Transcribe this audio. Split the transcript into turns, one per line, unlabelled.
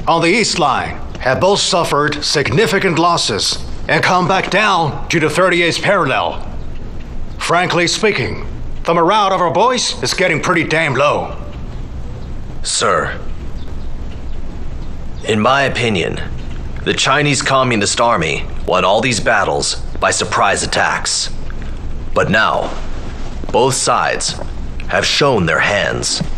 on the East Line have both suffered significant losses and come back down to the 38th parallel. Frankly speaking, the morale of our boys is getting pretty damn low.
Sir, in my opinion, the Chinese Communist Army won all these battles by surprise attacks. But now, both sides have shown their hands.